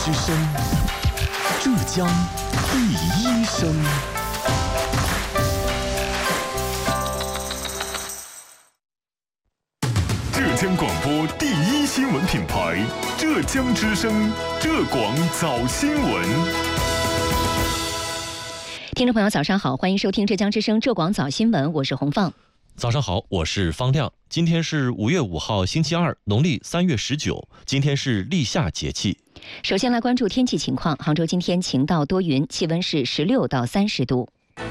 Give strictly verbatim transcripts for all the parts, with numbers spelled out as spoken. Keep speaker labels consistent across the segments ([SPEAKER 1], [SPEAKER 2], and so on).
[SPEAKER 1] 之声，浙江第一声。浙江广播第一新闻品牌，浙江之声，浙广早新闻。
[SPEAKER 2] 听众朋友，早上好，欢迎收听浙江之声浙广早新闻，我是洪放。
[SPEAKER 3] 早上好，我是方亮。今天是五月五号，星期二，农历三月十九。今天是立夏节气。
[SPEAKER 2] 首先来关注天气情况。杭州今天晴到多云，气温是十六到三十度。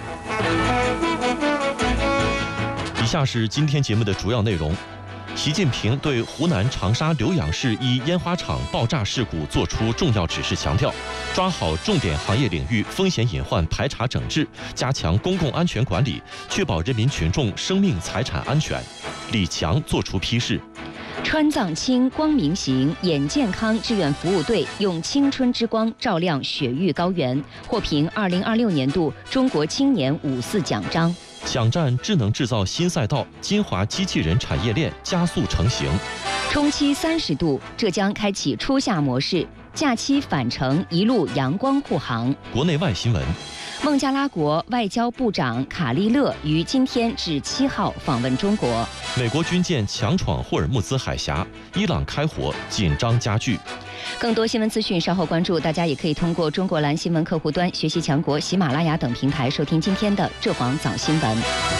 [SPEAKER 3] 以下是今天节目的主要内容。习近平对湖南长沙浏阳市一烟花厂爆炸事故作出重要指示，强调抓好重点行业领域风险隐患排查整治，加强公共安全管理，确保人民群众生命财产安全。李强作出批示。
[SPEAKER 2] 川藏青光明行眼健康志愿服务队用青春之光照亮雪域高原，获评二零二六年度中国青年五四奖章。
[SPEAKER 3] 抢占智能制造新赛道，金华机器人产业链加速成型。
[SPEAKER 2] 冲期三十度，浙江开启初夏模式，假期返程一路阳光护航。
[SPEAKER 3] 国内外新闻。
[SPEAKER 2] 孟加拉国外交部长卡利勒于今天至七号访问中国。
[SPEAKER 3] 美国军舰强闯霍尔木兹海峡，伊朗开火，紧张加剧。
[SPEAKER 2] 更多新闻资讯稍后关注，大家也可以通过中国蓝新闻客户端、学习强国、喜马拉雅等平台收听今天的浙广早新闻。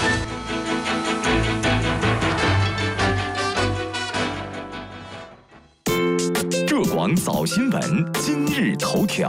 [SPEAKER 1] 浙广早新闻今日头条。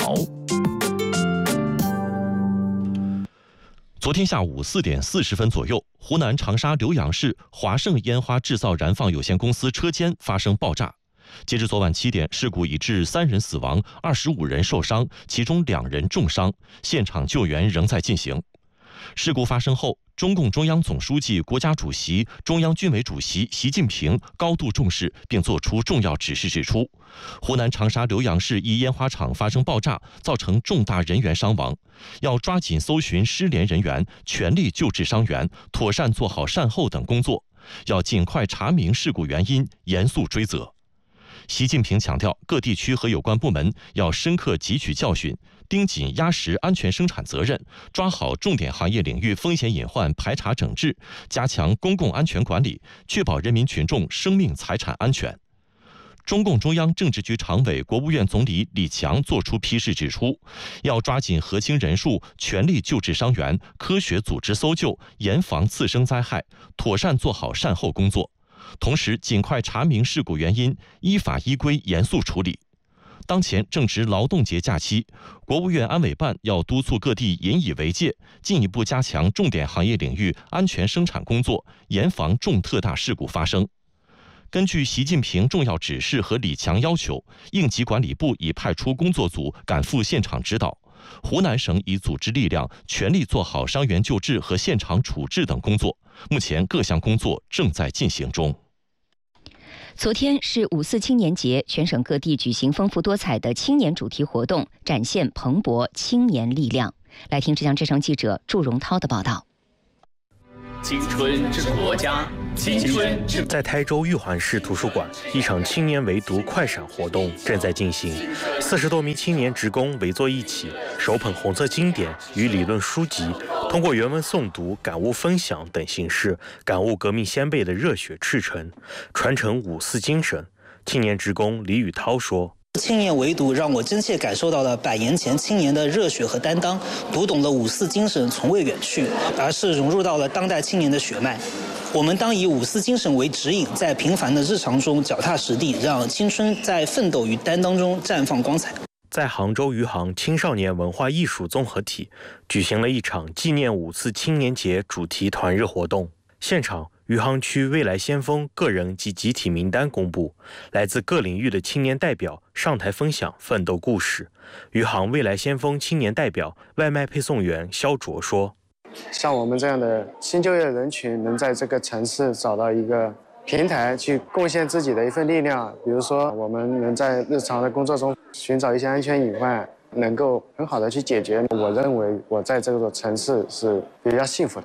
[SPEAKER 3] 昨天下午四点四十分左右，湖南长沙浏阳市华盛烟花制造燃放有限公司车间发生爆炸。截至昨晚七点，事故已致三人死亡，二十五人受伤，其中两人重伤，现场救援仍在进行。事故发生后，中共中央总书记、国家主席、中央军委主席习近平高度重视，并作出重要指示，指出湖南长沙浏阳市一烟花厂发生爆炸，造成重大人员伤亡，要抓紧搜寻失联人员，全力救治伤员，妥善做好善后等工作，要尽快查明事故原因，严肃追责。习近平强调，各地区和有关部门要深刻汲取教训，盯紧压实安全生产责任，抓好重点行业领域风险隐患排查整治，加强公共安全管理，确保人民群众生命财产安全。中共中央政治局常委、国务院总理李强作出批示，指出，要抓紧核心人数，全力救治伤员，科学组织搜救，严防次生灾害，妥善做好善后工作。同时，尽快查明事故原因，依法依规严肃处理。当前正值劳动节假期，国务院安委办要督促各地引以为戒，进一步加强重点行业领域安全生产工作，严防重特大事故发生。根据习近平重要指示和李强要求，应急管理部已派出工作组赶赴现场指导，湖南省已组织力量全力做好伤员救治和现场处置等工作，目前各项工作正在进行中。
[SPEAKER 2] 昨天是五四青年节，全省各地举行丰富多彩的青年主题活动，展现蓬勃青年力量。来听浙江之声记者祝荣涛的报道。
[SPEAKER 4] 青春之国家，青春之
[SPEAKER 5] 在台州玉环市图书馆，一场青年围读快闪活动正在进行。四十多名青年职工围坐一起，手捧红色经典与理论书籍，通过原文诵读、感悟分享等形式，感悟革命先辈的热血赤诚，传承五四精神。青年职工李宇涛说：
[SPEAKER 6] 青年围读让我真切感受到了百年前青年的热血和担当，读懂了五四精神从未远去，而是融入到了当代青年的血脉。我们当以五四精神为指引，在平凡的日常中脚踏实地，让青春在奋斗与担当中绽放光彩。
[SPEAKER 5] 在杭州余杭青少年文化艺术综合体举行了一场纪念五四青年节主题团日活动，现场余杭区未来先锋个人及集体名单公布，来自各领域的青年代表上台分享奋斗故事。余杭未来先锋青年代表外卖配送员肖卓说：
[SPEAKER 7] 像我们这样的新就业人群能在这个城市找到一个平台去贡献自己的一份力量，比如说我们能在日常的工作中寻找一些安全隐患，能够很好的去解决，我认为我在这座城市是比较幸福的。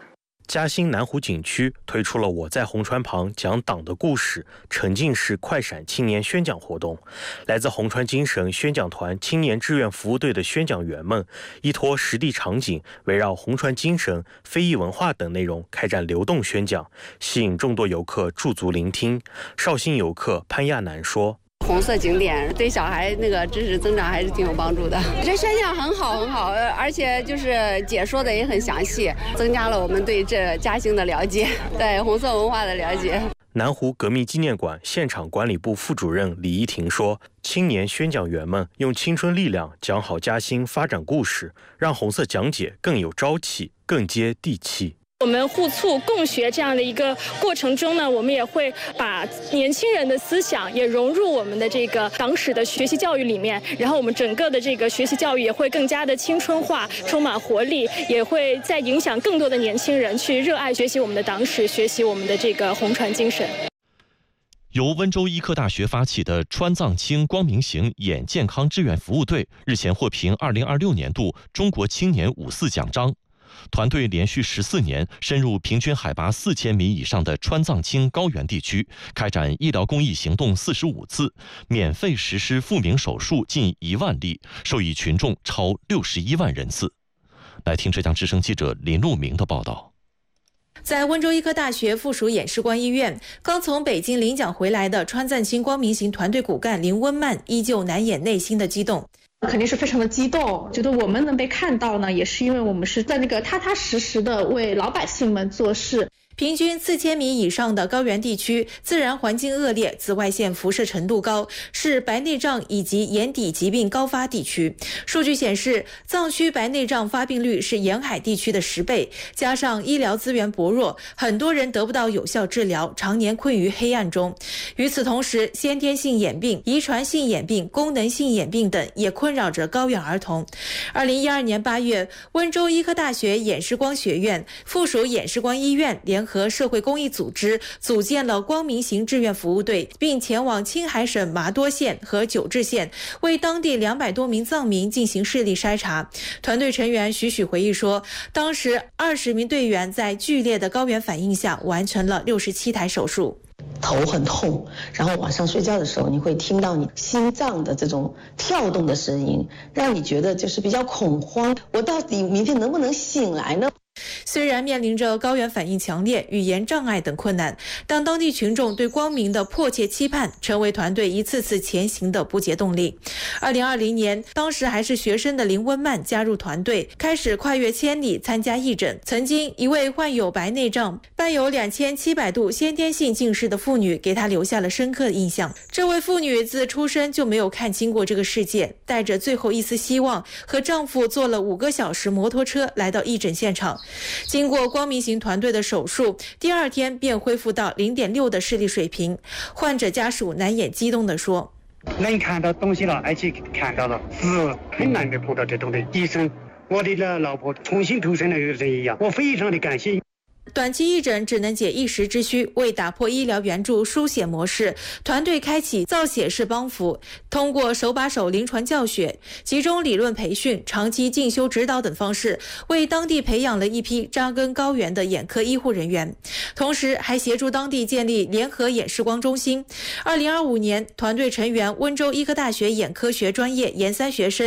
[SPEAKER 5] 嘉兴南湖景区推出了我在红船旁讲党的故事沉浸式快闪青年宣讲活动。来自红船精神宣讲团青年志愿服务队的宣讲员们依托实地场景，围绕红船精神、非遗文化等内容开展流动宣讲，吸引众多游客驻足聆听。绍兴游客潘亚楠说，
[SPEAKER 8] 红色景点对小孩那个知识增长还是挺有帮助的。这宣讲很好很好，而且就是解说的也很详细，增加了我们对这嘉兴的了解，对红色文化的了解。
[SPEAKER 5] 南湖革命纪念馆现场管理部副主任李怡婷说，青年宣讲员们用青春力量讲好嘉兴发展故事，让红色讲解更有朝气，更接地气。
[SPEAKER 9] 我们互促共学这样的一个过程中呢，我们也会把年轻人的思想也融入我们的这个党史的学习教育里面，然后我们整个的这个学习教育也会更加的青春化，充满活力，也会再影响更多的年轻人去热爱学习我们的党史，学习我们的这个红船精神。
[SPEAKER 3] 由温州医科大学发起的川藏青光明行眼健康志愿服务队日前获评二零二六年度中国青年五四奖章。团队连续十四年深入平均海拔四千米以上的川藏青高原地区，开展医疗公益行动四十五次，免费实施复明手术近一万例，受益群众超六十一万人次。来听浙江之声记者林路明的报道。
[SPEAKER 10] 在温州医科大学附属眼视光医院，刚从北京领奖回来的川藏青光明行团队骨干林温曼依旧难掩内心的激动。
[SPEAKER 11] 肯定是非常的激动，觉得我们能被看到呢，也是因为我们是在那个踏踏实实的为老百姓们做事。
[SPEAKER 10] 平均四千米以上的高原地区，自然环境恶劣，紫外线辐射程度高，是白内障以及眼底疾病高发地区。数据显示，藏区白内障发病率是沿海地区的十倍，加上医疗资源薄弱，很多人得不到有效治疗，常年困于黑暗中。与此同时，先天性眼病、遗传性眼病、功能性眼病等也困扰着高原儿童。二零一二年八月，温州医科大学眼视光学院附属眼视光医院联合和社会公益组织组建了光明行志愿服务队，并前往青海省麻多县和九治县，为当地两百多名藏民进行视力筛查。团队成员许许回忆说，当时二十名队员在剧烈的高原反应下完成了六十七台手术。
[SPEAKER 12] 头很痛，然后晚上睡觉的时候你会听到你心脏的这种跳动的声音，让你觉得就是比较恐慌，我到底明天能不能醒来呢？
[SPEAKER 10] 虽然面临着高原反应强烈、语言障碍等困难，但当地群众对光明的迫切期盼成为团队一次次前行的不竭动力。二零二零年，当时还是学生的林温曼加入团队，开始跨越千里参加义诊。曾经一位患有白内障、伴有两千七百度先天性近视的妇女给他留下了深刻的印象。这位妇女自出生就没有看清过这个世界，带着最后一丝希望，和丈夫坐了五个小时摩托车来到义诊现场。经过光明行团队的手术，第二天便恢复到 零点六 的视力水平。患者家属难掩激动地说，
[SPEAKER 13] 能看到东西了，而且看到了，是很难得碰到这种的医生，我的老婆重新投生了一个人一样，我非常的感谢。
[SPEAKER 10] 短期义诊只能解一时之需，为打破医疗援助输血模式，团队开启造血式帮扶，通过手把手临床教学、集中理论培训、长期进修指导等方式，为当地培养了一批扎根高原的眼科医护人员，同时还协助当地建立联合眼视光中心。二零二五年，团队成员温州医科大学眼科学专业研三学生